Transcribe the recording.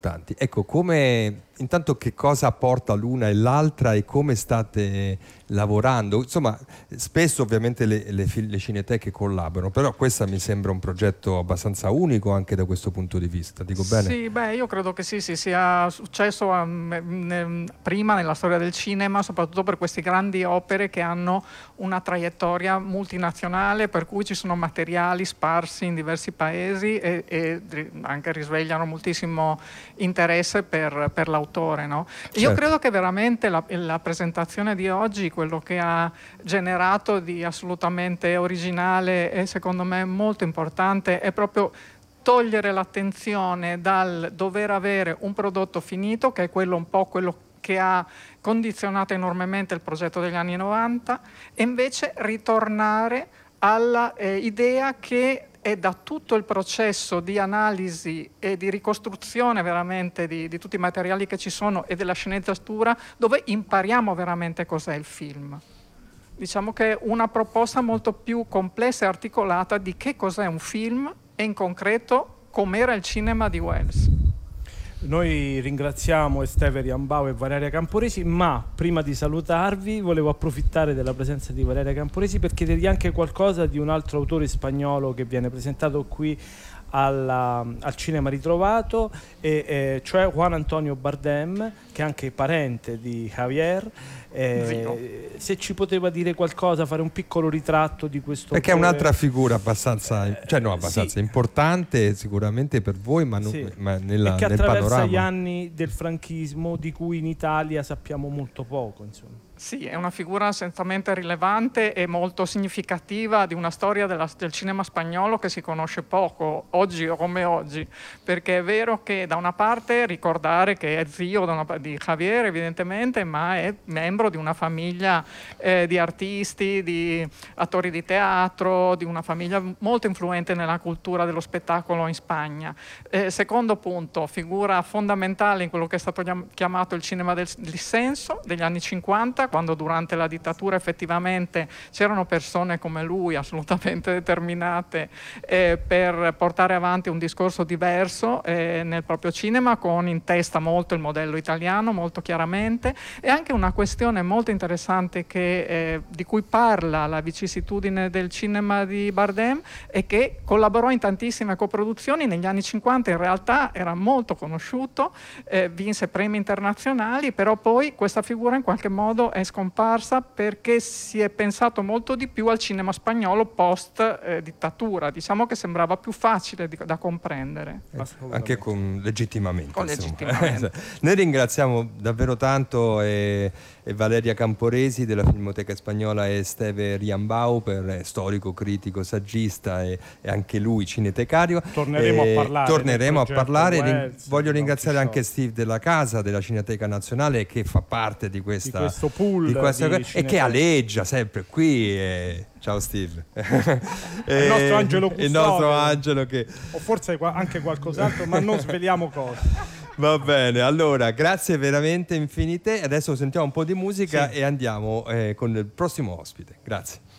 Tanti. Ecco, intanto che cosa apporta l'una e l'altra e come state lavorando? Insomma, spesso ovviamente le cineteche collaborano, però questo mi sembra un progetto abbastanza unico anche da questo punto di vista, dico bene? Sì, beh, io credo che sì, sia successo prima nella storia del cinema, soprattutto per queste grandi opere che hanno una traiettoria multinazionale, per cui ci sono materiali sparsi in diversi paesi e anche risvegliano moltissimo interesse per l'autore, no? Certo. Io credo che veramente la presentazione di oggi, quello che ha generato di assolutamente originale e secondo me molto importante, è proprio togliere l'attenzione dal dover avere un prodotto finito, che è un po' quello che ha condizionato enormemente il progetto degli anni 90, e invece ritornare alla idea che è da tutto il processo di analisi e di ricostruzione veramente di tutti i materiali che ci sono e della sceneggiatura dove impariamo veramente cos'è il film. Diciamo che è una proposta molto più complessa e articolata di che cos'è un film e in concreto com'era il cinema di Welles. Noi ringraziamo Esteve Riambau e Valeria Camporesi, ma prima di salutarvi volevo approfittare della presenza di Valeria Camporesi per chiedergli anche qualcosa di un altro autore spagnolo che viene presentato qui al Cinema Ritrovato, cioè Juan Antonio Bardem, che è anche parente di Javier. Se ci poteva dire qualcosa, fare un piccolo ritratto di questo perché autore. è un'altra figura abbastanza sì, importante sicuramente per voi, ma, sì, ma e che nel attraversa panorama. gli anni del franchismo di cui in Italia sappiamo molto poco, insomma. Sì, è una figura senzamente rilevante e molto significativa di una storia del cinema spagnolo che si conosce poco, oggi come oggi, perché è vero che da una parte ricordare che è zio di Javier evidentemente, ma è membro di una famiglia di artisti, di attori di teatro, di una famiglia molto influente nella cultura dello spettacolo in Spagna. Secondo punto, figura fondamentale in quello che è stato chiamato il cinema del dissenso degli anni 50, quando durante la dittatura effettivamente c'erano persone come lui assolutamente determinate per portare avanti un discorso diverso nel proprio cinema, con in testa molto il modello italiano, molto chiaramente, e anche una questione molto interessante di cui parla la vicissitudine del cinema di Bardem, e che collaborò in tantissime coproduzioni negli anni 50, in realtà era molto conosciuto, vinse premi internazionali, però poi questa figura in qualche modo è scomparsa perché si è pensato molto di più al cinema spagnolo post dittatura, diciamo che sembrava più facile da comprendere. Anche legittimamente. Legittimamente. Noi ringraziamo davvero tanto e Valeria Camporesi della Filmoteca Spagnola e Esteve Riambau, storico, critico, saggista e anche lui cinetecario. Torneremo a parlare. Voglio ringraziare anche Steve Della Casa della Cineteca Nazionale, che fa parte di questo pool e che aleggia sempre qui. Ciao Steve. Il nostro angelo custode. Il nostro angelo che... o forse anche qualcos'altro, ma non sveliamo cosa. Va bene, allora grazie veramente infinite. Adesso sentiamo un po' di musica e andiamo con il prossimo ospite. Grazie.